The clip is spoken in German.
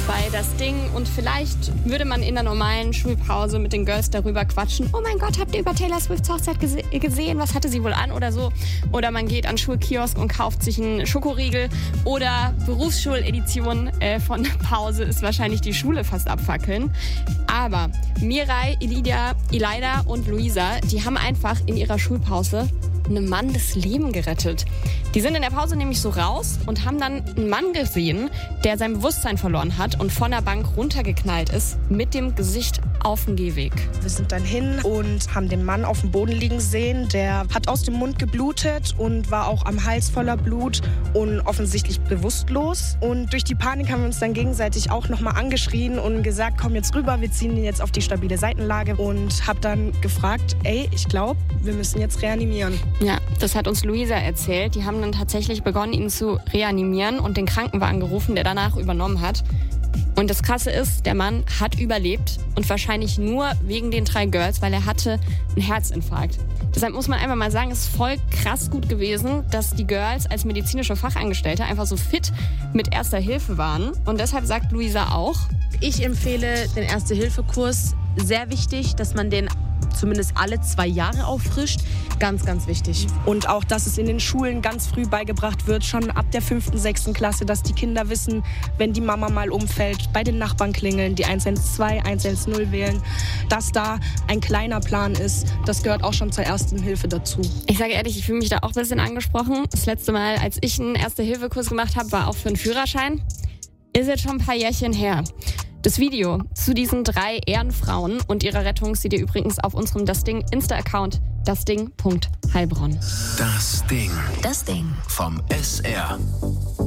bei Das Ding und vielleicht würde man in der normalen Schulpause mit den Girls darüber quatschen. Oh mein Gott, habt ihr über Taylor Swifts Hochzeit gesehen? Was hatte sie wohl an oder so? Oder man geht an Schulkiosk und kauft sich einen Schokoriegel. Oder Berufsschuledition von Pause ist wahrscheinlich die Schule fast abfackeln. Aber Mirai, Elida und Luisa, die haben einfach in ihrer Schulpause einem Mann das Leben gerettet. Die sind in der Pause nämlich so raus und haben dann einen Mann gesehen, der sein Bewusstsein verloren hat und von der Bank runtergeknallt ist mit dem Gesicht auf dem Gehweg. Wir sind dann hin und haben den Mann auf dem Boden liegen sehen. Der hat aus dem Mund geblutet und war auch am Hals voller Blut und offensichtlich bewusstlos. Und durch die Panik haben wir uns dann gegenseitig auch nochmal angeschrien und gesagt, komm jetzt rüber, wir ziehen ihn jetzt auf die stabile Seitenlage. Und habe dann gefragt, ich glaube, wir müssen jetzt reanimieren. Ja, das hat uns Luisa erzählt. Die haben dann tatsächlich begonnen, ihn zu reanimieren und den Krankenwagen gerufen, der danach übernommen hat. Und das Krasse ist, der Mann hat überlebt und wahrscheinlich nur wegen den 3 Girls, weil er hatte einen Herzinfarkt. Deshalb muss man einfach mal sagen, es ist voll krass gut gewesen, dass die Girls als medizinische Fachangestellte einfach so fit mit Erster Hilfe waren. Und deshalb sagt Luisa auch: Ich empfehle den Erste-Hilfe-Kurs. Sehr wichtig, dass man den zumindest alle 2 Jahre auffrischt. Ganz, ganz wichtig. Und auch, dass es in den Schulen ganz früh beigebracht wird, schon ab der 5., 6. Klasse, dass die Kinder wissen, wenn die Mama mal umfällt, bei den Nachbarn klingeln, die 112, 110 wählen, dass da ein kleiner Plan ist. Das gehört auch schon zur Ersten Hilfe dazu. Ich sage ehrlich, ich fühle mich da auch ein bisschen angesprochen. Das letzte Mal, als ich einen Erste-Hilfe-Kurs gemacht habe, war auch für einen Führerschein. Ist jetzt schon ein paar Jährchen her. Das Video zu diesen 3 Ehrenfrauen und ihrer Rettung seht ihr übrigens auf unserem Das Ding Insta-Account, dasding.heilbronn. Das Ding. Das Ding. Vom SR.